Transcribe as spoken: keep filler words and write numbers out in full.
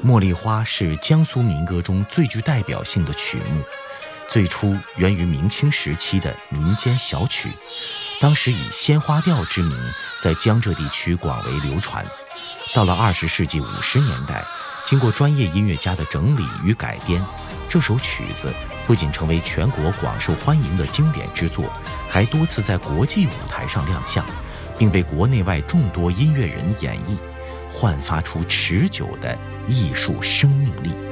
茉莉花是江苏民歌中最具代表性的曲目，最初源于明清时期的民间小曲，当时以鲜花调之名在江浙地区广为流传。到了二十世纪五十年代，经过专业音乐家的整理与改编，这首曲子不仅成为全国广受欢迎的经典之作，还多次在国际舞台上亮相，并被国内外众多音乐人演绎，焕发出持久的艺术生命力。